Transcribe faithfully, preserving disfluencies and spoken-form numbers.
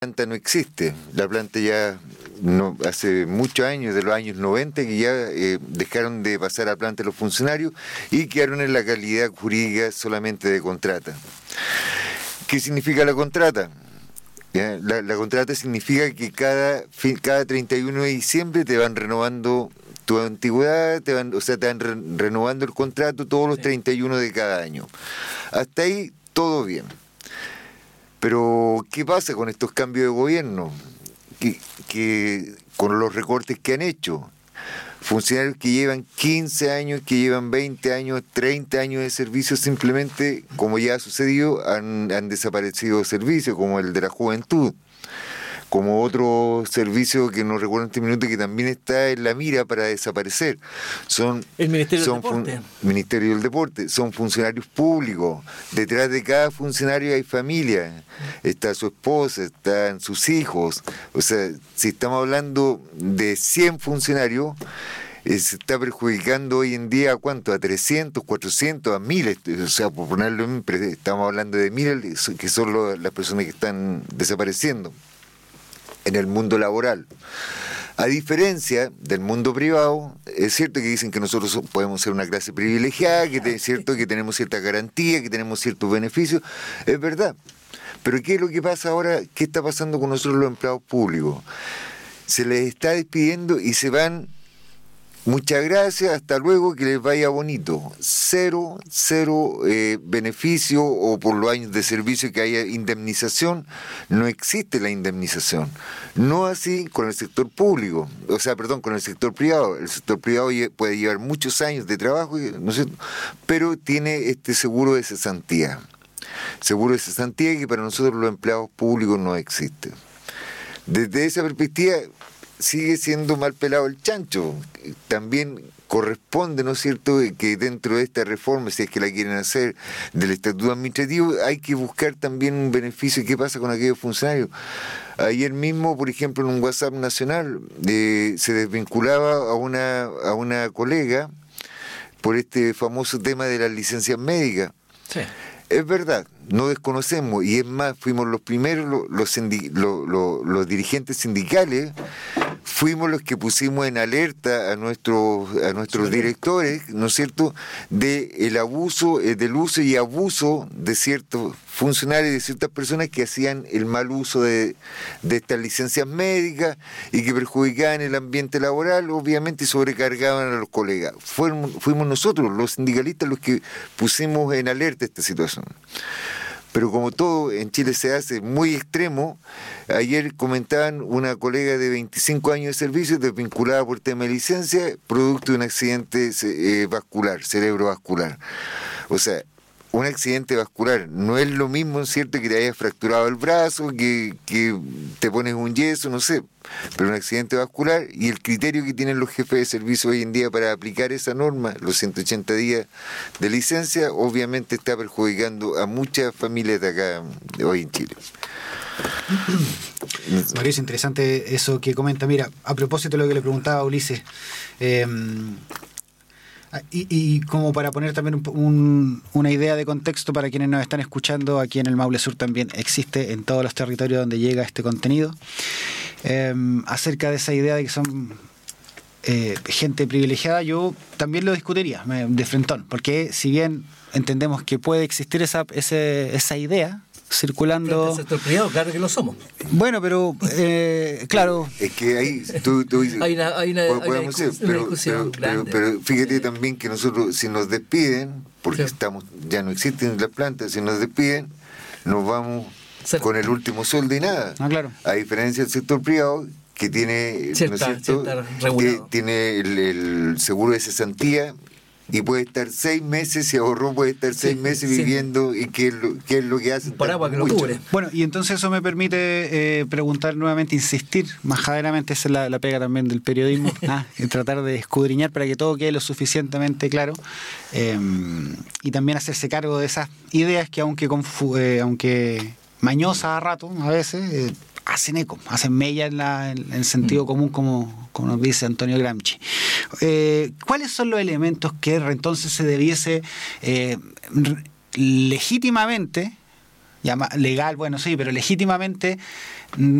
planta no existe. La planta ya no, hace muchos años, de los años noventa, que ya eh, dejaron de pasar a planta los funcionarios y quedaron en la calidad jurídica solamente de contrata. ¿Qué significa la contrata? ¿Ya? La, la contrata significa que cada, fin, cada treinta y uno de diciembre te van renovando tu antigüedad, te van, o sea, te van re, renovando el contrato todos los treinta y uno de cada año. Hasta ahí todo bien. Pero, ¿qué pasa con estos cambios de gobierno? Que, que con los recortes que han hecho, funcionarios que llevan quince años, que llevan veinte años, treinta años de servicio, simplemente, como ya ha sucedido, han, han desaparecido servicios, como el de la juventud, como otro servicio que no recuerdo en este minuto que también está en la mira para desaparecer. Son el Ministerio son del Deporte. Fun- Ministerio del Deporte. Son funcionarios públicos. Detrás de cada funcionario hay familia. Está su esposa, están sus hijos. O sea, si estamos hablando de cien funcionarios, eh, se está perjudicando hoy en día, ¿a cuánto? A trescientos, cuatrocientos, a miles. O sea, por ponerlo en, estamos hablando de miles, que son lo, las personas que están desapareciendo en el mundo laboral. A diferencia del mundo privado, es cierto que dicen que nosotros podemos ser una clase privilegiada, que es cierto que tenemos cierta garantía, que tenemos ciertos beneficios, es verdad. Pero ¿qué es lo que pasa ahora? ¿Qué está pasando con nosotros los empleados públicos? Se les está despidiendo y se van. Muchas gracias, hasta luego, que les vaya bonito. Cero, cero eh, beneficio, o por los años de servicio que haya indemnización, no existe la indemnización. No así con el sector público, o sea, perdón, con el sector privado. El sector privado puede llevar muchos años de trabajo, ¿no es cierto?, pero tiene este seguro de cesantía. Seguro de cesantía que para nosotros los empleados públicos no existe. Desde esa perspectiva, sigue siendo mal pelado el chancho. También corresponde, ¿no es cierto?, que dentro de esta reforma, si es que la quieren hacer, del estatuto administrativo, hay que buscar también un beneficio. ¿Qué pasa con aquellos funcionarios? Ayer mismo, por ejemplo, en un WhatsApp nacional, eh, se desvinculaba a una, a una colega por este famoso tema de las licencias médicas. Sí. Es verdad, no desconocemos, y es más, fuimos los primeros, los, los, sindi- los, los, los dirigentes sindicales, fuimos los que pusimos en alerta a nuestros a nuestros sí, directores, ¿no es cierto?, de el abuso, del uso y abuso de ciertos funcionarios, de ciertas personas que hacían el mal uso de, de estas licencias médicas y que perjudicaban el ambiente laboral, obviamente, y sobrecargaban a los colegas. Fuimos, fuimos nosotros, los sindicalistas, los que pusimos en alerta esta situación. Pero como todo en Chile se hace muy extremo, ayer comentaban una colega de veinticinco años de servicio desvinculada por tema de licencia, producto de un accidente eh, vascular, cerebrovascular. O sea, un accidente vascular no es lo mismo, ¿cierto?, que te hayas fracturado el brazo, que, que te pones un yeso, no sé, pero un accidente vascular, y el criterio que tienen los jefes de servicio hoy en día para aplicar esa norma, los ciento ochenta días de licencia, obviamente está perjudicando a muchas familias de acá, de hoy en Chile. Mario, es interesante eso que comenta. Mira, a propósito de lo que le preguntaba a Ulises, eh, Y, y como para poner también un, un, una idea de contexto para quienes nos están escuchando, aquí en el Maule Sur también existe en todos los territorios donde llega este contenido, eh, acerca de esa idea de que son eh, gente privilegiada. Yo también lo discutiría me, de frentón, porque si bien entendemos que puede existir esa, ese, esa idea circulando. El sector privado, claro que lo somos. Bueno, pero eh, claro. Es que ahí tú, tú dices, hay una, hay una, podemos hay una, ser, una pero, discusión pero, pero, pero fíjate sí. también que nosotros, si nos despiden, porque sí. estamos ya no existen las plantas, si nos despiden, nos vamos sí. con el último sueldo y nada. Ah, claro. A diferencia del sector privado, que tiene, cierta, ¿no es cierto?, que tiene el, el seguro de cesantía. Y puede estar seis meses, si ahorró, puede estar seis sí, meses sí. viviendo, y qué es lo, qué es lo que hacen. Paraguas que lo cubre. Bueno, y entonces eso me permite eh, preguntar nuevamente, insistir, majaderamente, esa es la, la pega también del periodismo, ah, y tratar de escudriñar para que todo quede lo suficientemente claro, eh, y también hacerse cargo de esas ideas que aunque, confu- eh, aunque mañosas a rato, a veces, eh, hacen eco, hacen mella en, la, en el sentido común, como, como nos dice Antonio Gramsci. Eh, ¿Cuáles son los elementos que entonces se debiese eh, legítimamente llama, legal, bueno, sí, pero legítimamente